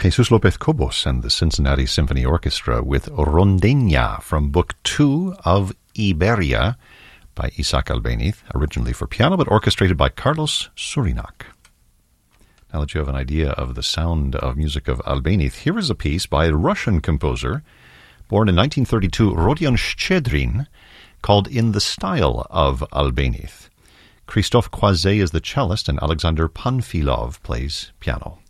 Jesus Lopez Cobos and the Cincinnati Symphony Orchestra with Rondeña from Book 2 of Iberia by Isaac Albéniz, originally for piano but orchestrated by Carlos Surinac. Now that you have an idea of the sound of music of Albéniz, here is a piece by a Russian composer born in 1932, Rodion Shchedrin, called In the Style of Albéniz. Christophe Croiset is the cellist and Alexander Panfilov plays piano.